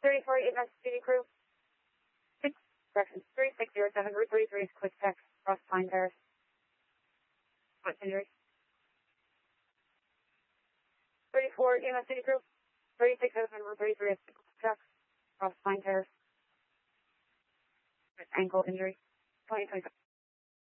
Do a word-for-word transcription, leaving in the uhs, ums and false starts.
thirty-four, E M S City Crew. Six, correction, three six zero seven, Route thirty-three is quick check, cross Pine Terrace. What's injury? thirty-four, E M S City Crew. thirty-six oh seven, Route thirty-three is quick check, cross Pine Terrace. Ankle injury. twenty twenty-five.